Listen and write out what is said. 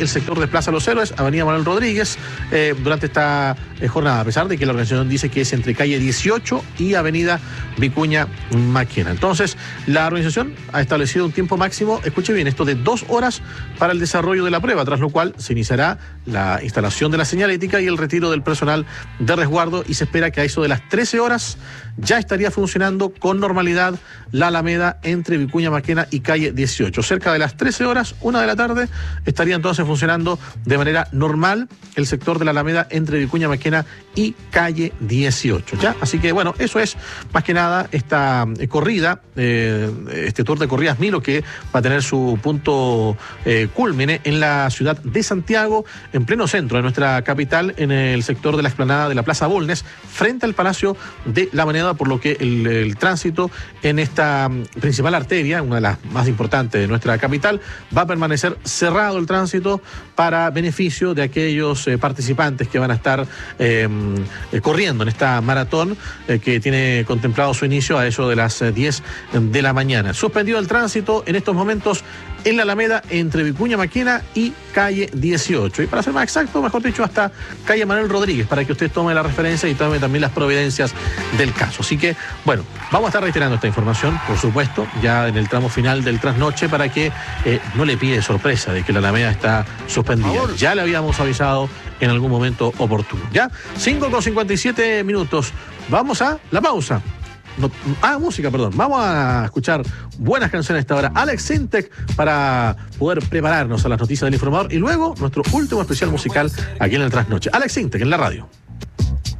el sector de Plaza Los Héroes, Avenida Manuel Rodríguez, durante esta jornada, a pesar de que la organización dice que es entre calle 18 y Avenida Vicuña Maquena. Entonces, la organización ha establecido un tiempo máximo, escuche bien, esto de 2 horas para el desarrollo de la prueba, tras lo cual se iniciará la instalación de la señalética y el retiro del personal de resguardo, y se espera que a eso de las 13 horas ya estaría funcionando con normalidad la Alameda entre Vicuña Maquena y calle 18. Cerca de las 13 horas, 1 de la tarde, estaría entonces funcionando de manera normal el sector de la Alameda entre Vicuña Maquena y calle 18, ¿ya? Así que, bueno, eso es más que nada esta corrida, este tour de corridas Milo, que va a tener su punto cúlmine en la ciudad de Santiago, en pleno centro de nuestra capital, en el sector de la explanada de la Plaza Bulnes, frente al Palacio de la Moneda, por lo que el tránsito en esta principal arteria, una de las más importantes de nuestra capital, va a permanecer cerrado el tránsito para beneficio de aquellos participantes que van a estar corriendo en esta maratón que tiene contemplado su inicio a eso de las 10 de la mañana. Suspendido el tránsito en estos momentos en la Alameda entre Vicuña Maquena y calle 18. Y para ser más exacto, mejor dicho, hasta calle Manuel Rodríguez, para que usted tome la referencia y tome también las providencias del caso. Así que, bueno, vamos a estar reiterando esta información, por supuesto, ya en el tramo final del trasnoche, para que no le pide sorpresa de que la Alameda está suspendida. Ya le habíamos avisado en algún momento oportuno. ¿Ya? 5:57. Vamos a la pausa. Música, perdón. Vamos a escuchar buenas canciones a esta hora. Alex Sintek, para poder prepararnos a las noticias del informador, y luego nuestro último especial musical aquí en el Trasnoche. Alex Sintek en la radio.